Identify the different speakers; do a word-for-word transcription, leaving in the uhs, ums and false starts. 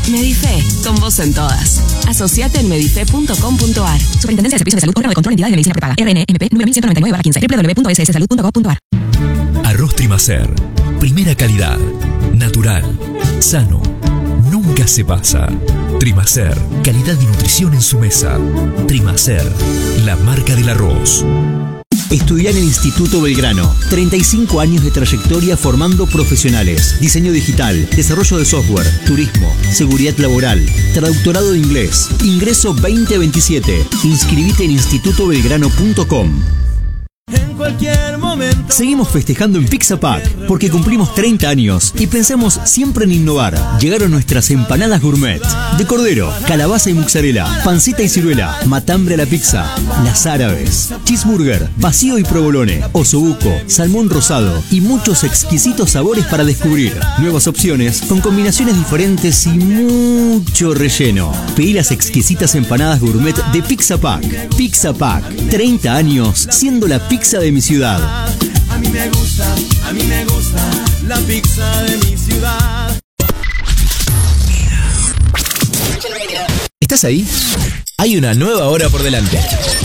Speaker 1: Medife, con vos en todas. Asociate en medife punto com punto ar.
Speaker 2: Superintendencia de Servicios de Salud, órgano de control de entidades de medicina prepaga. R N M P número mil ciento noventa y nueve barra quince. doble u doble u doble u punto s s salud punto gov punto ar.
Speaker 3: Arroz Trimacer. Primera calidad. Natural. Sano. Nunca se pasa. Trimacer. Calidad y nutrición en su mesa. Trimacer. La marca del arroz.
Speaker 4: Estudiar en el Instituto Belgrano. treinta y cinco años de trayectoria formando profesionales. Diseño digital, desarrollo de software, turismo, seguridad laboral, traductorado de inglés. Ingreso veinte veintisiete. Inscribite en instituto belgrano punto com.
Speaker 5: En cualquier momento.
Speaker 4: Seguimos festejando en Pizza Pack porque cumplimos treinta años y pensamos siempre en innovar. Llegaron nuestras empanadas gourmet de cordero, calabaza y mozzarella, panceta y ciruela, matambre a la pizza, las árabes, cheeseburger, vacío y provolone, osobuco, salmón rosado y muchos exquisitos sabores para descubrir. Nuevas opciones con combinaciones diferentes y mucho relleno. Pedí las exquisitas empanadas gourmet de Pizza Pack. Pizza Pack, treinta años siendo la pizza de mi ciudad.
Speaker 5: A mí me gusta, a mí me gusta la pizza de mi ciudad.
Speaker 3: ¿Estás ahí? Hay una nueva hora por delante.